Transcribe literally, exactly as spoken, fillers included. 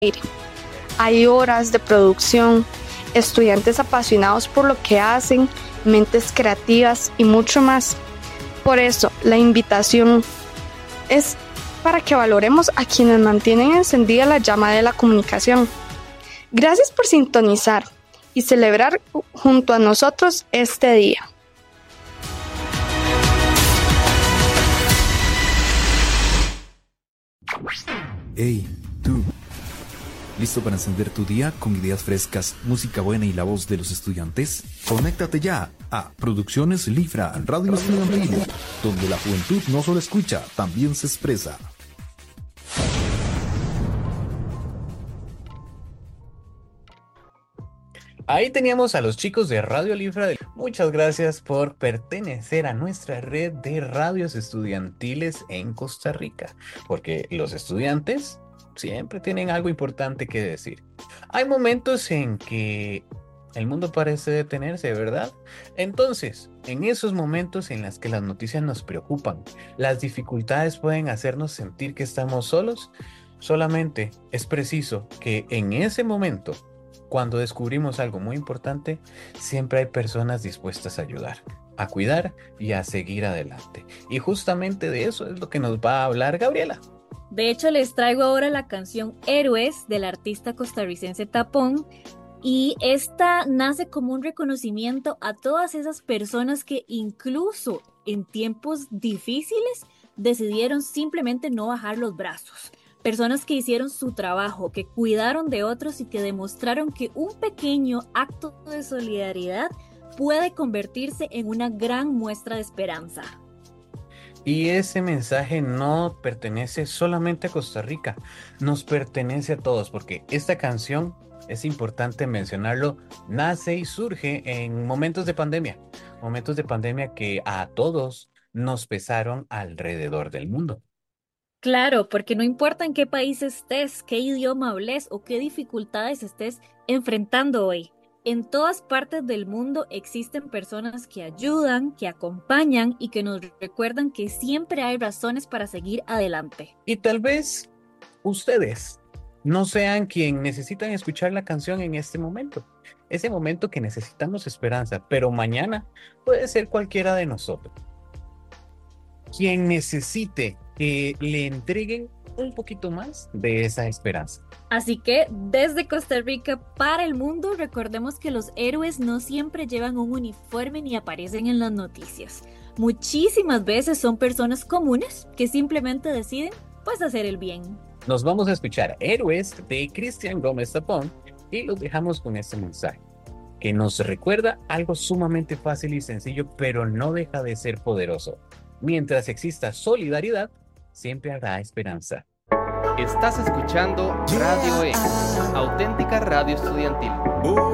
Hay horas de producción, estudiantes apasionados por lo que hacen, mentes creativas y mucho más. Por eso, la invitación es para que valoremos a quienes mantienen encendida la llama de la comunicación. Gracias por sintonizar y celebrar junto a nosotros este día. Hey, tú. ¿Listo para encender tu día con ideas frescas, música buena y la voz de los estudiantes? Conéctate ya a Producciones Lifra, Radio Estudiantil, donde la juventud no solo escucha, también se expresa. Ahí teníamos a los chicos de Radio Lifra. Muchas gracias por pertenecer a nuestra red de radios estudiantiles en Costa Rica, porque los estudiantes siempre tienen algo importante que decir. Hay momentos en que el mundo parece detenerse, ¿verdad? Entonces, en esos momentos en los que las noticias nos preocupan, las dificultades pueden hacernos sentir que estamos solos, solamente es preciso que en ese momento, cuando descubrimos algo muy importante, siempre hay personas dispuestas a ayudar, a cuidar y a seguir adelante. Y justamente de eso es lo que nos va a hablar Gabriela. De hecho, les traigo ahora la canción Héroes del artista costarricense Tapón. Y esta nace como un reconocimiento a todas esas personas que incluso en tiempos difíciles decidieron simplemente no bajar los brazos. Personas que hicieron su trabajo, que cuidaron de otros y que demostraron que un pequeño acto de solidaridad puede convertirse en una gran muestra de esperanza. Y ese mensaje no pertenece solamente a Costa Rica, nos pertenece a todos, porque esta canción, es importante mencionarlo, nace y surge en momentos de pandemia, momentos de pandemia que a todos nos pesaron alrededor del mundo. Claro, porque no importa en qué país estés, qué idioma hables o qué dificultades estés enfrentando hoy. En todas partes del mundo existen personas que ayudan, que acompañan y que nos recuerdan que siempre hay razones para seguir adelante. Y tal vez ustedes no sean quien necesitan escuchar la canción en este momento, ese momento que necesitamos esperanza, pero mañana puede ser cualquiera de nosotros quien necesite que le entreguen un poquito más de esa esperanza. Así que desde Costa Rica para el mundo, recordemos que los héroes no siempre llevan un uniforme ni aparecen en las noticias. Muchísimas veces son personas comunes que simplemente deciden pues hacer el bien. Nos vamos a escuchar Héroes de Cristian Gómez Tapón y los dejamos con este mensaje que nos recuerda algo sumamente fácil y sencillo, pero no deja de ser poderoso. Mientras exista solidaridad, siempre habrá esperanza. Estás escuchando Radio E, auténtica radio estudiantil.